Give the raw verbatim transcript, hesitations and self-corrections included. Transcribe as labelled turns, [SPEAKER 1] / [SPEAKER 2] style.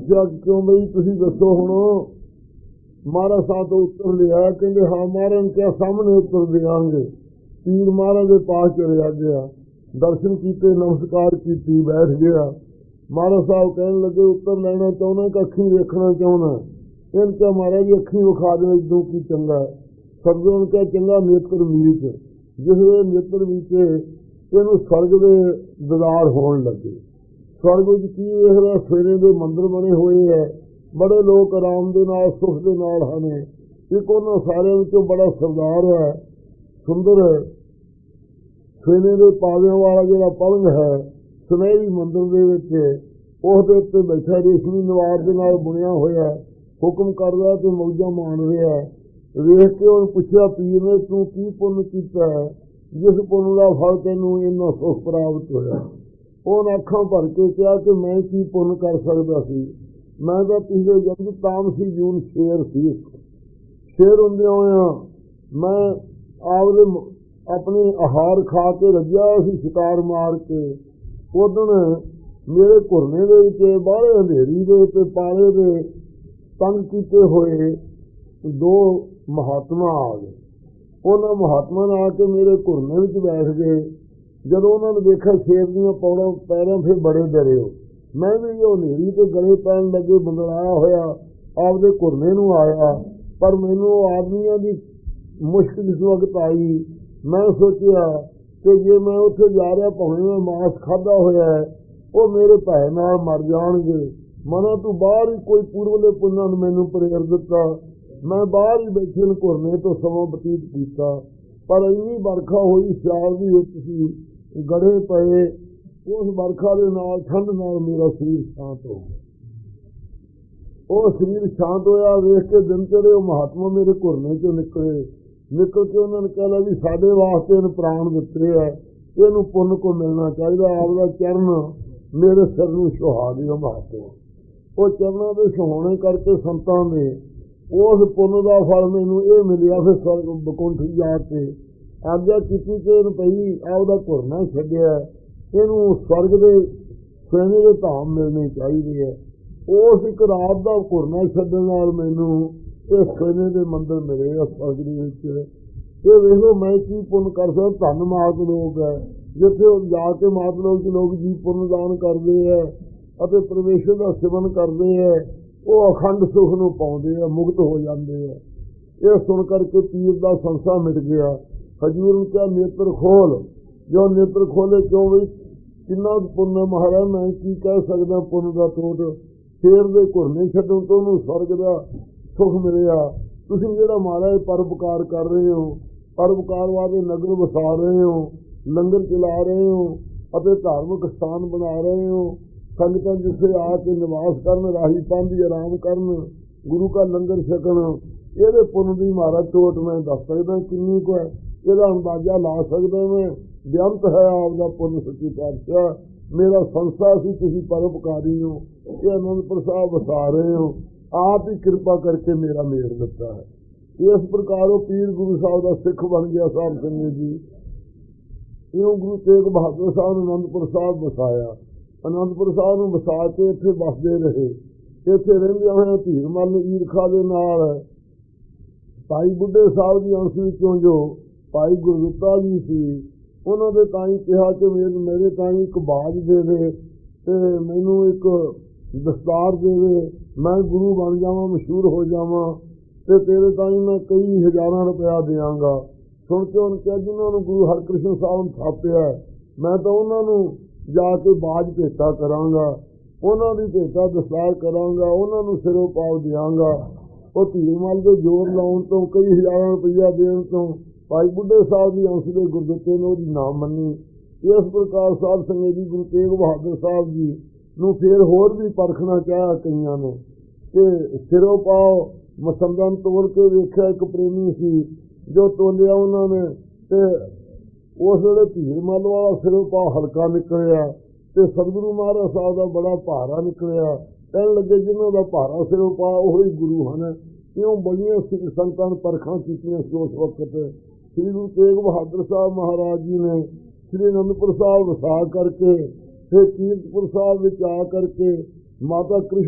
[SPEAKER 1] ਪੁੱਛਿਆ ਕਿ ਕਿਉਂ ਬਈ ਤੁਸੀਂ ਦੱਸੋ ਹੁਣ। ਮਹਾਰਾਜ ਸਾਹਿਬ ਤੋਂ ਉੱਤਰ ਲਿਆ, ਕਹਿੰਦੇ ਹਾਂ ਮਹਾਰਾਜ ਨੇ ਕਿਹਾ ਸਾਹਮਣੇ ਉੱਤਰ ਦਿਆਂਗੇ। ਪੀਰ ਮਹਾਰਾਜ ਦੇ ਪਾਸ ਚਲਿਆ ਗਿਆ, ਦਰਸ਼ਨ ਕੀਤੇ, ਨਮਸਕਾਰ ਕੀਤੀ, ਬੈਠ ਗਿਆ। ਮਹਾਰਾਜ ਸਾਹਿਬ ਕਹਿਣ ਲੱਗੇ ਉੱਤਰ ਲੈਣਾ ਚਾਹੁੰਦਾ ਕਿ ਅੱਖੀਂ ਵੇਖਣਾ ਚਾਹੁੰਦਾ। ਇਹਨ ਕਿਹਾ ਮਹਾਰਾਜ ਜੀ ਅੱਖੀਂ ਵਿਖਾ ਦੇ, ਇਦੋਂ ਕੀ ਚੰਗਾ। ਸਤਿਗੁਰੂ ਨੇ ਕਿਹਾ ਚੰਗਾ ਨੇਤਰ ਮੀਚ। ਜਿਸ ਵੇਲੇ ਨੇਤਰ ਮੀਚੇ ਇਹਨੂੰ ਸਵਰਗ ਦੇ ਦੀਦਾਰ ਹੋਣ ਲੱਗੇ। ਸਵਰਗ ਵਿੱਚ ਕੀ ਵੇਖ ਰਿਹਾ? ਸਵੇਰੇ ਦੇ ਮੰਦਰ ਬਣੇ ਹੋਏ ਹੈ, ਬੜੇ ਲੋਕ ਆਰਾਮ ਦੇ ਨਾਲ ਸੁਖ ਦੇ ਨਾਲ ਹਨ। ਇੱਕ ਉਹਨਾਂ ਸਾਰਿਆਂ ਵਿੱਚੋਂ ਬੜਾ ਸਰਦਾਰ ਹੈ, ਸੁੰਦਰ ਸਵੇਰੇ ਦੇ ਪਾਵਿਆਂ ਵਾਲਾ ਜਿਹੜਾ ਪਲੰਗ ਹੈ ਸੁਨਹਿਰੀ ਮੰਦਰ ਦੇ ਵਿੱਚ, ਉਹਦੇ ਉੱਤੇ ਬੈਠਾ ਰੇਸ਼ਮੀ ਨਵਾਰ ਦੇ ਨਾਲ ਬੁਣਿਆ ਹੋਇਆ, ਹੁਕਮ ਕਰਦਾ ਤੇ ਮੌਜਾਂ ਮਾਣ ਰਿਹਾ। ਵੇਖ ਕੇ ਉਹਨੂੰ ਪੁੱਛਿਆ ਪੀਰ ਨੇ, ਤੂੰ ਕੀ ਪੁੰਨ ਕੀਤਾ ਹੈ ਜਿਸ ਪੁੰਨ ਦਾ ਫਲ ਤੈਨੂੰ ਇੰਨਾ ਸੁਖ ਪ੍ਰਾਪਤ ਹੋਇਆ? ਉਹਨੇ ਅੱਖਾਂ ਭਰ ਕੇ ਕਿਹਾ ਕਿ ਮੈਂ ਕੀ ਪੁੰਨ ਕਰ ਸਕਦਾ ਸੀ, ਮੈਂ ਤਾਂ ਪਿਛਲੇ ਜਨਮ ਤਾਮਸੀ ਜੂਨ ਸ਼ੇਰ ਸੀ। ਸ਼ੇਰ ਹੁੰਦਿਆਂ ਹੋਇਆਂ ਮੈਂ ਆਪਦੇ ਆਪਣੇ ਆਹਾਰ ਖਾ ਕੇ ਰੱਜਿਆ ਸੀ, ਸ਼ਿਕਾਰ ਮਾਰ ਕੇ। ਉਦਣ ਮੇਰੇ ਘੁਰਨੇ ਦੇ ਵਿੱਚ ਬਾਹਲੇ ਅੰਧੇਰੀ ਦੇ ਤੇ ਪਾਲੇ ਦੇ ਤੰਗ ਕੀਤੇ ਹੋਏ ਦੋ ਮਹਾਤਮਾ ਆ ਗਏ। ਉਹਨਾਂ ਮਹਾਤਮਾ ਨੇ ਆ ਕੇ ਮੇਰੇ ਘੁਰਨੇ ਵਿੱਚ ਬੈਠ ਗਏ। ਜਦੋਂ ਉਹਨਾਂ ਨੇ ਦੇਖਿਆ ਸ਼ੇਰ ਦੀਆਂ ਪੌੜਾਂ ਪੈਰਾਂ, ਫਿਰ ਬੜੇ ਡਰੇ ਹੋ। ਮੈਂ ਵੀ ਉਹ ਹਨੇਰੀ ਤੇ ਗਲੇ ਪੈਣ ਲੱਗੇ, ਬੰਗੜਾਇਆ ਹੋਇਆ ਆਪਦੇ ਘੁਰਨੇ ਨੂੰ ਆਇਆ। ਪਰ ਮੈਨੂੰ ਉਹ ਆਦਮੀਆਂ ਦੀ ਮੁਸ਼ਕ ਜਿਸ ਵਕਤ ਆਈ, ਮੈਂ ਸੋਚਿਆ ਕਿ ਜੇ ਮੈਂ ਉੱਥੇ ਜਾ ਰਿਹਾ, ਭਾਵੇਂ ਮੈਂ ਮਾਸ ਖਾਧਾ ਹੋਇਆ ਹੈ, ਉਹ ਮੇਰੇ ਭੈ ਨਾਲ ਮਰ ਜਾਣਗੇ। ਮਨਾ ਤੂੰ ਬਾਹਰ ਹੀ ਕੋਈ ਪੂਰਵਲੇ ਪੁੰਨਾਂ ਨੇ ਮੈਨੂੰ ਪ੍ਰੇਰ ਦਿੱਤਾ। ਮੈਂ ਬਾਹਰ ਹੀ ਬੈਠੇ ਨੂੰ ਘੁਰਨੇ ਤੋਂ ਸਮਾਂ ਬਤੀਤ ਕੀਤਾ। ਪਰ ਇੰਨੀ ਵਰਖਾ ਹੋਈ, ਸਿਆਲ ਦੀ ਵਿੱਚ ਸੀ, ਗੜੇ ਪਏ। ਉਸ ਵਰਖਾ ਦੇ ਨਾਲ, ਠੰਡ ਨਾਲ ਮੇਰਾ ਸਰੀਰ ਸ਼ਾਂਤ ਹੋ ਗਿਆ। ਉਹ ਸਰੀਰ ਸ਼ਾਂਤ ਹੋਇਆ ਵੇਖ ਕੇ ਦਿਨ ਚੜੇ ਉਹ ਮਹਾਤਮਾ ਮੇਰੇ ਘੁਰਨੇ ਚੋਂ ਨਿਕਲੇ। ਨਿਕਲ ਕੇ ਉਹਨਾਂ ਨੇ ਕਹਿ ਲਿਆ ਵੀ ਸਾਡੇ ਵਾਸਤੇ ਇਹਨੂੰ ਪ੍ਰਾਣ ਦਿੱਤੇ ਹੈ, ਇਹਨੂੰ ਪੁੰਨ ਕੋ ਮਿਲਣਾ ਚਾਹੀਦਾ। ਆਪਦਾ ਚਰਨ ਮੇਰੇ ਸਿਰ ਨੂੰ ਸੁਹਾ ਦਿਓ ਮਹਾਤਮਾ। ਉਹ ਚਰਨਾਂ ਦੇ ਸੁਹਾਣੇ ਕਰਕੇ ਸੰਤਾਂ ਦੇ ਉਸ ਪੁੰਨ ਦਾ ਫਲ ਮੈਨੂੰ ਇਹ ਮਿਲਿਆ। ਫਿਰ ਸਵਰਗ ਬਕੁੰਠ ਜਾ ਕੇ ਆਗਿਆ ਕੀਤੀ ਕਿ ਇਹਨੂੰ ਪਈ ਆਪਦਾ ਘੁਰਨਾ ਛੱਡਿਆ, ਇਹਨੂੰ ਸਵਰਗ ਦੇ ਸੈਨੇ ਦੇ ਧਾਮ ਮਿਲਣੇ ਚਾਹੀਦੇ ਹੈ। ਉਸ ਇੱਕ ਰਾਤ ਦਾ ਘੁਰਨਾ ਛੱਡਣ ਨਾਲ ਮੈਨੂੰ ਇਹ ਸੈਨੇ ਦੇ ਮੰਦਰ ਮਿਲੇ ਆ ਸਵਰਗ ਦੇ ਵਿੱਚ। ਇਹ ਵੇਖ ਲਓ ਮੈਂ ਕੀ ਪੁੰਨ ਕਰ ਸਕਦਾ। ਧੰਨ ਮਾਤ ਲੋਕ ਹੈ ਜਿੱਥੇ ਉਹ ਜਾ ਕੇ ਮਾਤ ਲੋਕ ਚ ਲੋਕ ਜੀ ਪੁੰਨ ਦਾਨ ਕਰਦੇ ਹੈ ਅਤੇ ਪਰਮੇਸ਼ਰ ਦਾ ਸਿਮਰਨ ਕਰਦੇ ਹੈ, ਉਹ ਅਖੰਡ ਸੁਖ ਨੂੰ ਪਾਉਂਦੇ ਆ, ਮੁਕਤ ਹੋ ਜਾਂਦੇ ਆ। ਇਹ ਸੁਣ ਕਰਕੇ ਪੀਰ ਦਾ ਸੰਸਾ ਮਿਟ ਗਿਆ। ਹਜ਼ੂਰ ਨੂੰ ਕਿਹਾ ਨੇਤਰ ਖੋਲ। ਜੋ ਨੇਤਰ ਖੋਲੇ, ਕਿਉਂ ਵੀ ਕਿੰਨਾ ਪੁੰਨ ਮਹਾਰਾਜ, ਮੈਂ ਕੀ ਕਹਿ ਸਕਦਾ ਪੁੰਨ ਦਾ ਟੋਟ। ਸ਼ੇਰ ਦੇ ਘੁਰਨੇ ਛੱਡਣ ਤੋਂ ਉਹਨੂੰ ਸਵਰਗ ਦਾ ਸੁਖ ਮਿਲਿਆ। ਤੁਸੀਂ ਜਿਹੜਾ ਮਹਾਰਾਜ ਪਰਉਪਕਾਰ ਕਰ ਰਹੇ ਹੋ, ਪਰਉਪਕਾਰ ਵਾਲੇ ਨਗਰ ਵਸਾ ਰਹੇ ਹੋ, ਲੰਗਰ ਚਲਾ ਰਹੇ ਹੋ ਅਤੇ ਧਾਰਮਿਕ ਸਥਾਨ ਬਣਾ ਰਹੇ ਹੋ। ਸੰਗਤਾਂ ਜਿੱਥੇ ਆ ਕੇ ਨਿਵਾਸ ਕਰਨ, ਰਾਹੀ ਪਾਂਧੀ ਆਰਾਮ ਕਰਨ, ਗੁਰੂ ਕਾ ਲੰਗਰ ਛਕਣ, ਇਹਦੇ ਪੁੰਨ ਦੀ ਮਹਾਰਾਜ ਟੋਟ ਮੈਂ ਦੱਸ ਸਕਦਾ ਕਿੰਨੀ ਕੁ ਹੈ। ਇਹਦਾ ਅੰਦਾਜ਼ਾ ਲਾ ਸਕਦਾ ਮੈਂ। ਬੇਅੰਤ ਹੈ ਆਪਦਾ ਪੁੰਨ ਸੱਚੀ ਪਾਤਸ਼ਾਹ। ਮੇਰਾ ਸੰਸਾ ਸੀ, ਤੁਸੀਂ ਪਰਉਪਕਾਰੀ ਹੋ। ਇਹ ਅਨੰਦਪੁਰ ਸਾਹਿਬ ਵਸਾ ਰਹੇ ਹੋ, ਆਪ ਹੀ ਕਿਰਪਾ ਕਰਕੇ ਮੇਰਾ ਮੇਲ ਦਿੱਤਾ ਹੈ। ਇਸ ਪ੍ਰਕਾਰ ਉਹ ਪੀਰ ਗੁਰੂ ਸਾਹਿਬ ਦਾ ਸਿੱਖ ਬਣ ਗਿਆ। ਸਾਹਿਬ ਸੰਗਤ ਜੀ, ਇਉਂ ਗੁਰੂ ਤੇਗ ਬਹਾਦਰ ਸਾਹਿਬ ਨੇ ਅਨੰਦਪੁਰ ਸਾਹਿਬ ਵਸਾਇਆ। ਅਨੰਦਪੁਰ ਸਾਹਿਬ ਨੂੰ ਵਸਾ ਕੇ ਇੱਥੇ ਵੱਸਦੇ ਰਹੇ। ਇੱਥੇ ਰਹਿੰਦਿਆਂ ਹੋਇਆ ਧੀਰਮਲ ਈਰਖਾ ਦੇ ਨਾਲ ਭਾਈ ਬੁੱਢੇ ਸਾਹਿਬ ਦੀ ਅੰਸ਼ ਵਿੱਚੋਂ ਜੋ ਭਾਈ ਗੁਰਦਿੱਤਾ ਜੀ ਸੀ, ਉਹਨਾਂ ਦੇ ਤਾਈਂ ਕਿਹਾ ਕਿ ਮੇਰੇ ਮੇਰੇ ਤਾਈਂ ਇੱਕ ਬਾਜ ਦੇ ਦੇ ਤੇ ਮੈਨੂੰ ਇੱਕ ਦਸਤਾਰ ਦੇ ਦੇ, ਮੈਂ ਗੁਰੂ ਬਣ ਜਾਵਾਂ, ਮਸ਼ਹੂਰ ਹੋ ਜਾਵਾਂ ਤੇ ਤੇਰੇ ਤਾਈਂ ਮੈਂ ਕਈ ਹਜ਼ਾਰਾਂ ਰੁਪਇਆ ਦਿਆਂਗਾ। ਸੁਣ ਕੇ ਉਹਨੇ ਕਿਹਾ ਜਿਹਨਾਂ ਨੂੰ ਗੁਰੂ ਹਰਕ੍ਰਿਸ਼ਨ ਸਾਹਿਬ ਨੇ ਥਾਪਿਆ, ਮੈਂ ਤਾਂ ਉਹਨਾਂ ਨੂੰ ਜਾ ਕੇ ਬਾਜ ਭੇਟਾ ਕਰਾਂਗਾ, ਉਹਨਾਂ ਦੀ ਭੇਟਾ ਦਸਤਾਰ ਕਰਾਂਗਾ, ਉਹਨਾਂ ਨੂੰ ਸਿਰੋਂ ਪਾਵ ਦਿਆਂਗਾ। ਉਹ ਧੀਰਮਲ ਦੇ ਜ਼ੋਰ ਲਾਉਣ ਤੋਂ, ਕਈ ਹਜ਼ਾਰਾਂ ਰੁਪਈਆ ਦੇਣ ਤੋਂ ਭਾਈ ਬੁੱਢੇ ਸਾਹਿਬ ਦੀ ਅੰਸ਼ ਦੇ ਗੁਰਦਿੱਤੇ ਨੇ ਉਹਦੀ ਨਾ ਮੰਨੀ। ਇਸ ਪ੍ਰਕਾਰ ਸਾਧ ਸੰਗਤ ਜੀ ਗੁਰੂ ਤੇਗ ਬਹਾਦਰ ਸਾਹਿਬ ਜੀ ਨੂੰ ਫਿਰ ਹੋਰ ਵੀ ਪਰਖਣਾ ਚਾਹਿਆ ਕਈਆਂ ਨੇ ਕਿ ਸਿਰੋਂ ਪਾਓ। ਮਸੰਦਾਂ ਤੋੜ ਕੇ ਵੇਖਿਆ, ਇੱਕ ਪ੍ਰੇਮੀ ਸੀ ਜੋ ਤੋਲਿਆ ਉਹਨਾਂ ਨੇ, ਤੇ ਉਸ ਵੇਲੇ ਧੀਰਮਲ ਵਾਲਾ ਸਿਰੋਂ ਪਾਓ ਹਲਕਾ ਨਿਕਲਿਆ ਤੇ ਸਤਿਗੁਰੂ ਮਹਾਰਾਜ ਸਾਹਿਬ ਦਾ ਬੜਾ ਭਾਰਾ ਨਿਕਲਿਆ। ਕਹਿਣ ਲੱਗੇ ਜਿਹਨਾਂ ਦਾ ਭਾਰਾ ਸਿਰੋਂ ਪਾ ਉਹੀ ਗੁਰੂ ਹਨ। ਇਉਂ ਬੜੀਆਂ ਸਿੱਖ ਸੰਗਤਾਂ ਨੇ ਪਰਖਾਂ ਕੀਤੀਆਂ ਸੀ ਉਸ ਵਕਤ। ਸ੍ਰੀ ਗੁਰੂ ਤੇਗ ਬਹਾਦਰ ਸਾਹਿਬ ਮਹਾਰਾਜ ਜੀ ਨੇ ਸ੍ਰੀ ਅਨੰਦਪੁਰ ਸਾਹਿਬ ਵਸਾ ਕਰਕੇ ਫਿਰ ਕੀਰਤਪੁਰ ਸਾਹਿਬ ਵਿੱਚ ਆ ਕਰਕੇ ਮਾਤਾ ਕ੍ਰਿਸ਼ਨ